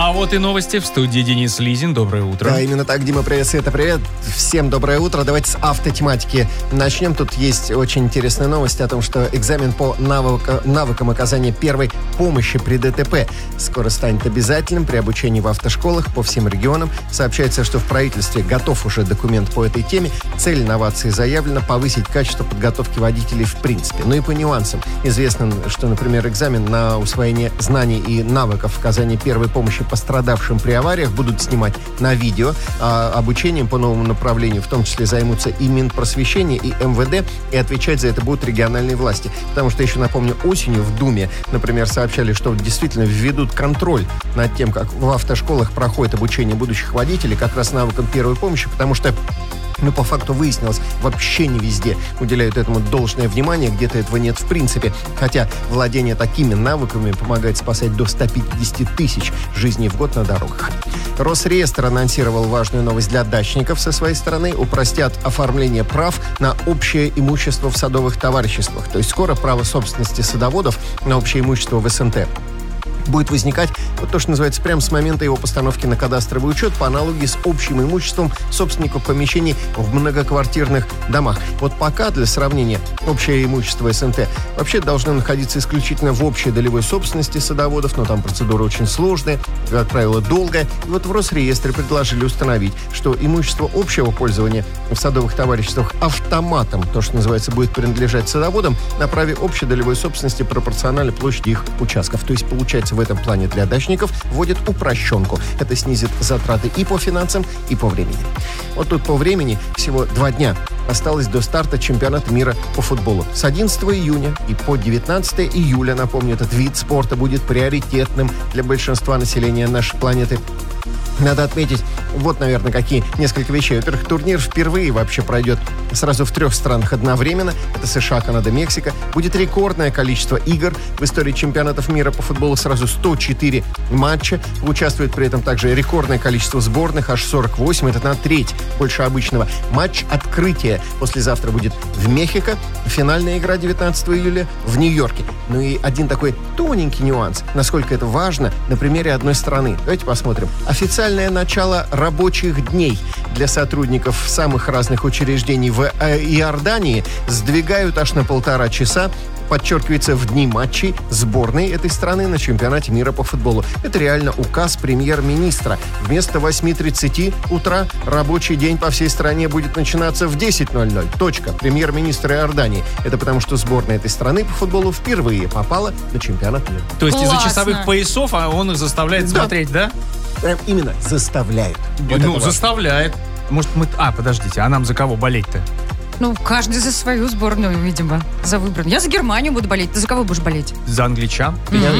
А вот и новости в студии. Денис Лизин. Доброе утро. Да, именно так, Дима, привет, Света, привет. Всем доброе утро. Давайте с автотематики начнем. Тут есть очень интересная новость о том, что экзамен по навыкам оказания первой помощи при ДТП скоро станет обязательным при обучении в автошколах по всем регионам. Сообщается, что в правительстве готов уже документ по этой теме. Цель инновации заявлена — повысить качество подготовки водителей в принципе. Ну и по нюансам. Известно, что, например, экзамен на усвоение знаний и навыков оказания первой помощи пострадавшим при авариях будут снимать на видео. А обучением по новому направлению в том числе займутся и Минпросвещение, и МВД, и отвечать за это будут региональные власти. Потому что, еще напомню, осенью в Думе, например, сообщали, что действительно введут контроль над тем, как в автошколах проходит обучение будущих водителей как раз навыкам первой помощи, потому что по факту выяснилось, вообще не везде уделяют этому должное внимание, где-то этого нет в принципе. Хотя владение такими навыками помогает спасать до 150 тысяч жизней в год на дорогах. Росреестр анонсировал важную новость для дачников со своей стороны. Упростят оформление прав на общее имущество в садовых товариществах. То есть скоро право собственности садоводов на общее имущество в СНТ будет возникать, то, что называется, прямо с момента его постановки на кадастровый учет по аналогии с общим имуществом собственников помещений в многоквартирных домах. Вот пока, для сравнения, общее имущество СНТ вообще должно находиться исключительно в общей долевой собственности садоводов, но там процедура очень сложная, как правило, долгая. И вот в Росреестре предложили установить, что имущество общего пользования в садовых товариществах автоматом, то, что называется, будет принадлежать садоводам на праве общей долевой собственности пропорционально площади их участков. То есть, получается, в этом плане для дачников вводят упрощенку. Это снизит затраты и по финансам, и по времени. Вот тут по времени всего 2 дня осталось до старта чемпионата мира по футболу. С 11 июня и по 19 июля, напомню, этот вид спорта будет приоритетным для большинства населения нашей планеты. Надо отметить, вот, наверное, какие несколько вещей. Во-первых, турнир впервые вообще пройдет сразу в 3 странах одновременно. Это США, Канада, Мексика. Будет рекордное количество игр в истории чемпионатов мира по футболу. Сразу 104 матча. Участвует при этом также рекордное количество сборных, аж 48. Это на треть больше обычного. Матч открытия послезавтра будет в Мехико. Финальная игра 19 июля в Нью-Йорке. Ну и один такой тоненький нюанс, насколько это важно, на примере одной страны. Давайте посмотрим. Официальное начало рабочих дней для сотрудников самых разных учреждений в Иордании сдвигают аж на 1,5 часа. Подчеркивается, в дни матчей сборной этой страны на чемпионате мира по футболу. Это реально указ премьер-министра. Вместо 8:30 утра рабочий день по всей стране будет начинаться в 10:00. Точка. Премьер-министр Иордании. Это потому, что сборная этой страны по футболу впервые попала на чемпионат мира. То есть из-за часовых поясов он их заставляет смотреть, да? Прям именно заставляют. Вот заставляет. Может, мы... подождите, а нам за кого болеть-то? Каждый за свою сборную, видимо, за выбранную. Я за Германию буду болеть. Ты за кого будешь болеть? За англичан.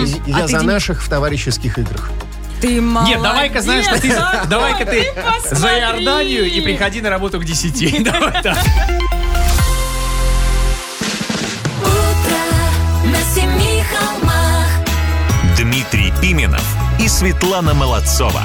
Я за наших в товарищеских играх. Ты молодец. Нет, давай-ка, знаешь, что ты... Давай-ка ты за Иорданию и приходи на работу к 10. Давай так. Дмитрий Пименов и Светлана Молодцова.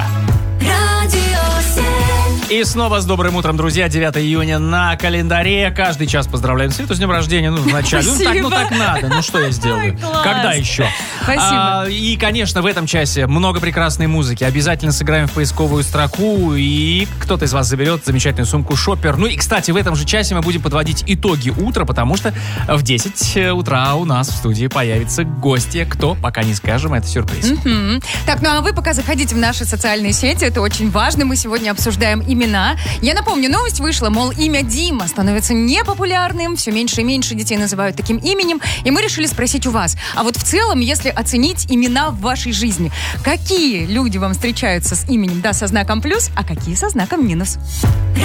И снова с добрым утром, друзья. 9 июня на календаре. Каждый час поздравляем Свету с днем рождения. Вначале. Так надо. Что я сделаю? Когда еще? Спасибо. И, конечно, в этом часе много прекрасной музыки. Обязательно сыграем в поисковую строку. И кто-то из вас заберет замечательную сумку «Шоппер». Ну и, кстати, в этом же часе мы будем подводить итоги утра, потому что в 10 утра у нас в студии появится гостья. Кто? Пока не скажем, это сюрприз. Так, а вы пока заходите в наши социальные сети. Это очень важно. Мы сегодня обсуждаем имена. Я напомню, новость вышла, мол, имя Дима становится непопулярным, все меньше и меньше детей называют таким именем, и мы решили спросить у вас, а вот в целом, если оценить имена в вашей жизни, какие люди вам встречаются с именем, да, со знаком плюс, а какие со знаком минус?